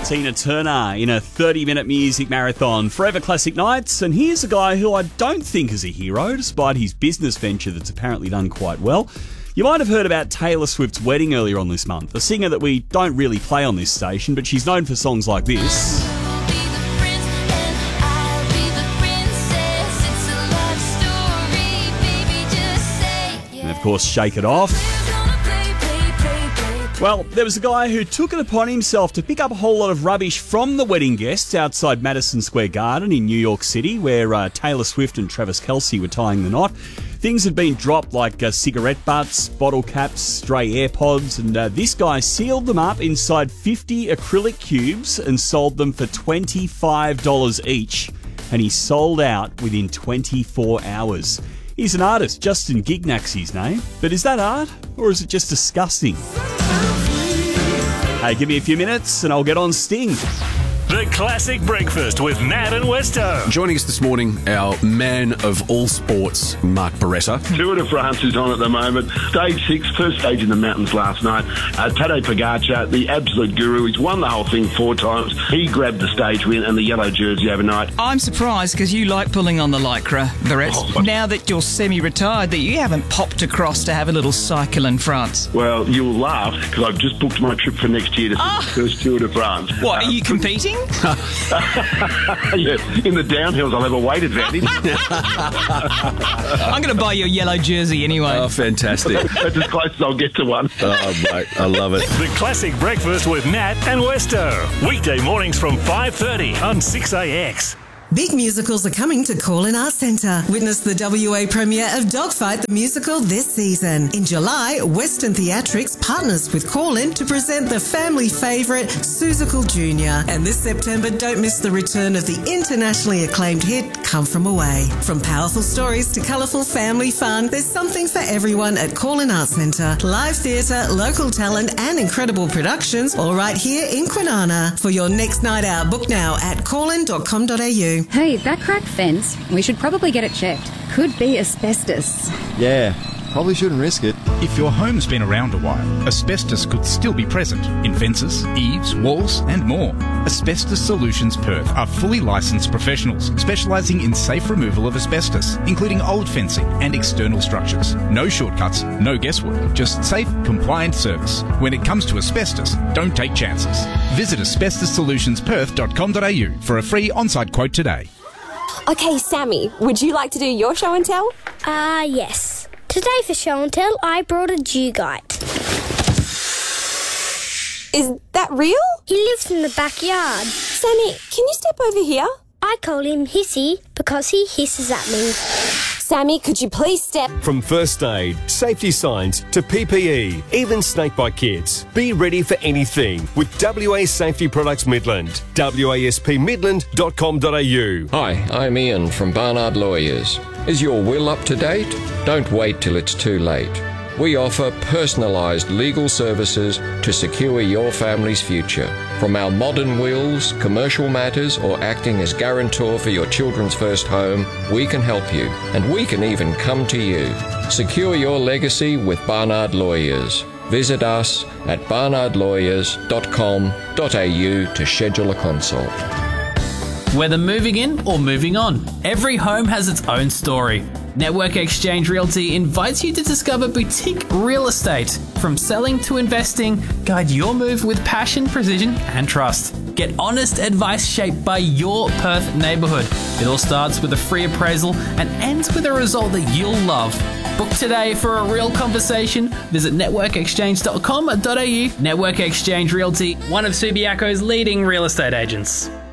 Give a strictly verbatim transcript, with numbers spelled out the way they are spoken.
Tina Turner in a thirty-minute music marathon, Forever Classic Nights, and here's a guy who I don't think is a hero, despite his business venture that's apparently done quite well. You might have heard about Taylor Swift's wedding earlier on this month, a singer that we don't really play on this station, but she's known for songs like this. And of course, Shake It Off. Well, there was a guy who took it upon himself to pick up a whole lot of rubbish from the wedding guests outside Madison Square Garden in New York City, where uh, Taylor Swift and Travis Kelce were tying the knot. Things had been dropped like uh, cigarette butts, bottle caps, stray AirPods, and uh, this guy sealed them up inside fifty acrylic cubes and sold them for twenty-five dollars each. And he sold out within twenty-four hours. He's an artist, Justin Gignak's his name. But is that art, or is it just disgusting? Hey, give me a few minutes and I'll get on Sting. The Classic Breakfast with Matt and Westo. Joining us this morning, our man of all sports, Mark Beretta. Tour de France is on at the moment. Stage six, first stage in the mountains last night. Uh, Tadej Pogacar, the absolute guru, he's won the whole thing four times. He grabbed the stage win and the yellow jersey overnight. I'm surprised because you like pulling on the lycra, Beretta. Oh, now that you're semi-retired, that you haven't popped across to have a little cycle in France. Well, you'll laugh because I've just booked my trip for next year to Oh. the first Tour de France. What, Um, are you competing? yeah, in the downhills I'll have a weight advantage. I'm going to buy you a yellow jersey anyway. Oh, fantastic. That's as close as I'll get to one. Oh, mate, I love it. The Classic Breakfast with Matt and Westo. Weekday mornings from five thirty on six A X. Big musicals are coming to Call-In Arts Centre. Witness the W A premiere of Dogfight the Musical this season. In July, Western Theatrics partners with Call-In to present the family favourite Seussical Junior And this September, don't miss the return of the internationally acclaimed hit Come From Away. From powerful stories to colourful family fun, there's something for everyone at Call-In Arts Centre. Live theatre, local talent and incredible productions, all right here in Kwinana. For your next night out, book now at callin dot com dot a u. Hey, that cracked fence, we should probably get it checked. Could be asbestos. Yeah, probably shouldn't risk it. If your home's been around a while, asbestos could still be present in fences, eaves, walls and more. Asbestos Solutions Perth are fully licensed professionals specialising in safe removal of asbestos, including old fencing and external structures. No shortcuts, no guesswork, just safe, compliant service. When it comes to asbestos, don't take chances. Visit asbestos solutions perth dot com dot a u for a free on-site quote today. Okay, Sammy, would you like to do your show and tell? Ah, uh, yes. Today for show and tell, I brought a Dugite. Is that real? He lives in the backyard. Sammy, can you step over here? I call him Hissy because he hisses at me. Sammy, could you please step? From first aid, safety signs to P P E, even snakebite kits. Be ready for anything with W A Safety Products Midland. W A S P midland dot com dot a u. Hi, I'm Ian from Barnard Lawyers. Is your will up to date? Don't wait till it's too late. We offer personalised legal services to secure your family's future. From our modern wills, commercial matters, or acting as guarantor for your children's first home, we can help you, and we can even come to you. Secure your legacy with Barnard Lawyers. Visit us at barnard lawyers dot com dot a u to schedule a consult. Whether moving in or moving on, every home has its own story. Network Exchange Realty invites you to discover boutique real estate. From selling to investing, guide your move with passion, precision and trust. Get honest advice shaped by your Perth neighbourhood. It all starts with a free appraisal and ends with a result that you'll love. Book today for a real conversation. Visit network exchange dot com dot a u. Network Exchange Realty, one of Subiaco's leading real estate agents.